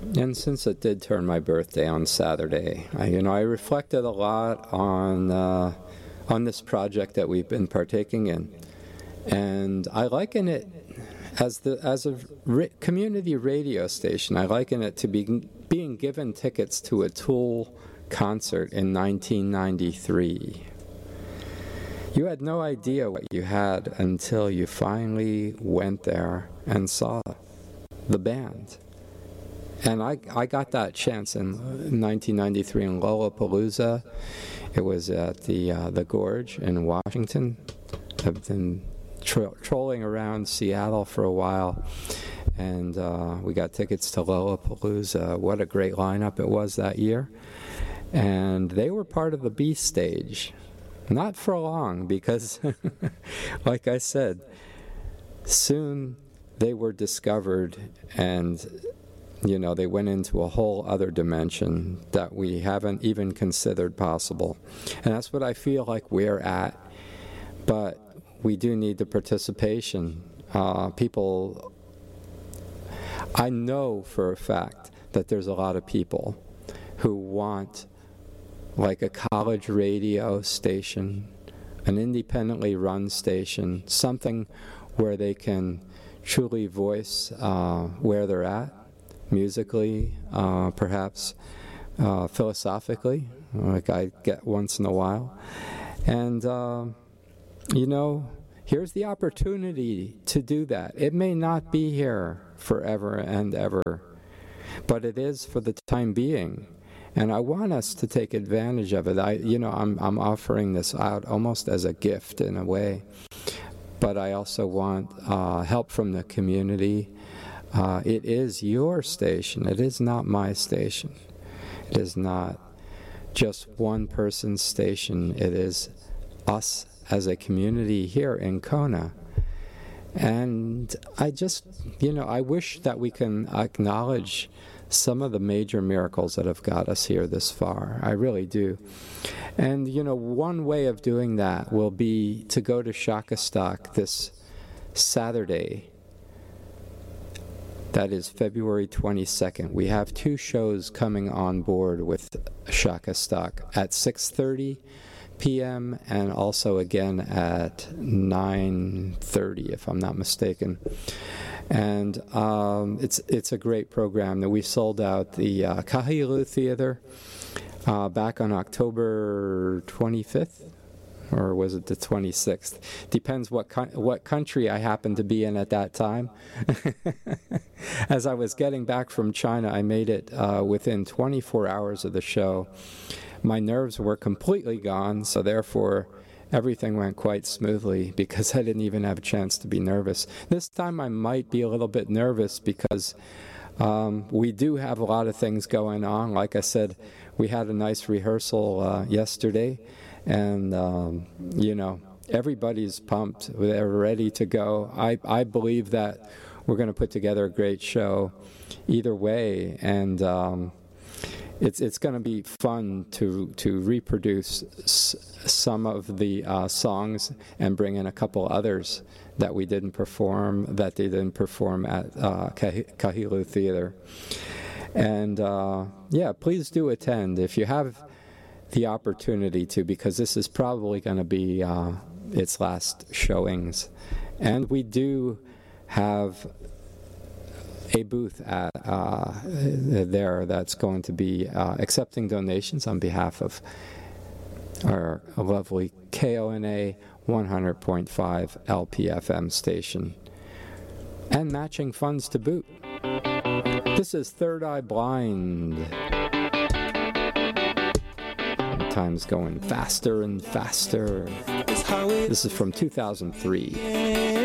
And since it did turn my birthday on Saturday, I reflected a lot on this project that we've been partaking in, and I liken it as a community radio station. I liken it to being given tickets to a Tool concert in 1993. You had no idea what you had until you finally went there and saw the band. And I got that chance in 1993 in Lollapalooza. It was at the Gorge in Washington. I've been trolling around Seattle for a while, and we got tickets to Lollapalooza. What a great lineup it was that year. And they were part of the B stage. Not for long, because, like I said, soon they were discovered, and they went into a whole other dimension that we haven't even considered possible. And that's what I feel like we're at. But we do need the participation. People, I know for a fact that there's a lot of people who want like a college radio station, an independently run station, something where they can truly voice where they're at, musically, perhaps philosophically, like I get once in a while. And, here's the opportunity to do that. It may not be here forever and ever, but it is for the time being. And I want us to take advantage of it. I'm offering this out almost as a gift in a way, but I also want help from the community. It is your station. It is not my station. It is not just one person's station. It is us as a community here in Kona. And I just, I wish that we can acknowledge some of the major miracles that have got us here this far. I really do. And, one way of doing that will be to go to Shakastock this Saturday. That is February 22nd. We have 2 shows coming on board with Shakastock at 6:30 p.m. and also again at 9:30, if I'm not mistaken. And it's a great program. That we sold out the Kahilu Theater back on October 25th, or was it the 26th? Depends what country I happened to be in at that time. As I was getting back from China, I made it within 24 hours of the show. My nerves were completely gone, so therefore everything went quite smoothly because I didn't even have a chance to be nervous. This time I might be a little bit nervous because we do have a lot of things going on. Like I said, we had a nice rehearsal yesterday, and everybody's pumped. They're ready to go. I believe that we're going to put together a great show either way, and it's going to be fun to reproduce some of the songs and bring in a couple others that they didn't perform at Kahilu Theater. And please do attend if you have the opportunity to, because this is probably going to be its last showings. And we do have a booth at there that's going to be accepting donations on behalf of our lovely KONA 100.5 LPFM station, and matching funds to boot. This is Third Eye Blind. Time's going faster and faster. This is from 2003.